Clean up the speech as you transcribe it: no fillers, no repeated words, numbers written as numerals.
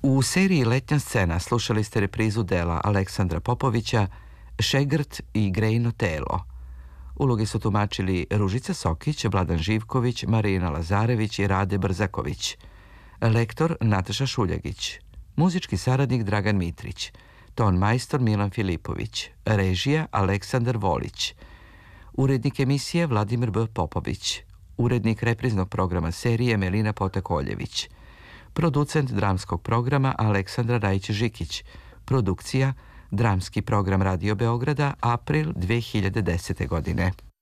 U seriji Letnja scena slušali ste reprizu dela Aleksandra Popovića Šegrt i grejno telo. Uloge su tumačili Ružica Sokić, Vladan Živković, Marina Lazarević i Rade Brzaković. Lektor Nataša Šuljagić. Muzički saradnik Dragan Mitrić. Ton majstor Milan Filipović. Režija Aleksandar Volić. Urednik emisije Vladimir B. Popović. Urednik repriznog programa serije Melina Potekoljević. Producent dramskog programa Aleksandra Rajić-Žikić. Produkcija Dramski program Radio Beograda, april 2010. godine.